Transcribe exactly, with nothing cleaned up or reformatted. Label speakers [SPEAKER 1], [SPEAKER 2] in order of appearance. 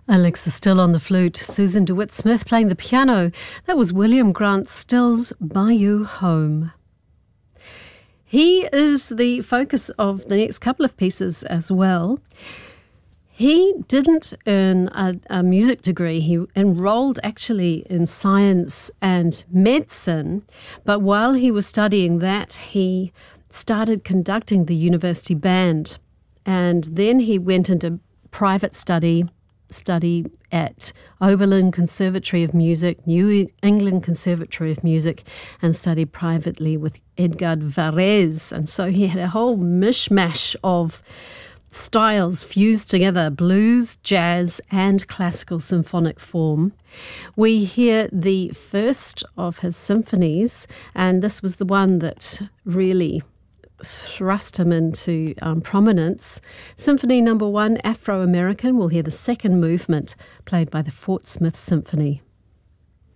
[SPEAKER 1] Alexa Still on the flute, Susan DeWitt Smith playing the piano. That was William Grant Still's Bayou Home. He is the focus of the next couple of pieces as well. He didn't earn a, a music degree. He enrolled actually in science and medicine, but while he was studying that, he started conducting the university band. And then he went into private study, study at Oberlin Conservatory of Music, New England Conservatory of Music, and studied privately with Edgar Varese. And so he had a whole mishmash of styles fused together, blues, jazz, and classical symphonic form. We hear the first of his symphonies, and this was the one that really thrust him into um, prominence. Symphony number one, Afro-American. We'll hear the second movement played by the Fort Smith Symphony.